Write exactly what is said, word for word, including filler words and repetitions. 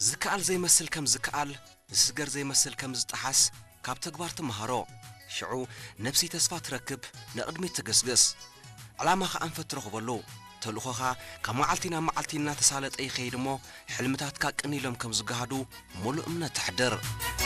ዝከኣል ዘይመስል ከም ዝከኣል ዝስገር ዘይመስል ከም ዝጠሓስ ካብ ተግባር ተመሃሮ ሽዑ ነፍሲ ተስፋ ትረክብ ንቕድሚት ትገስግስ ዓላማኻ አንፈት ትረኽበሉ ተልእኾኻ ካብ መዓልቲና መዓልቲና ተሳለጠ ይኸይድ እሞ ሕልምታትካ ቅኒሎም ከም ዝገሃዱ ሙሉእ እምነት ተሕድር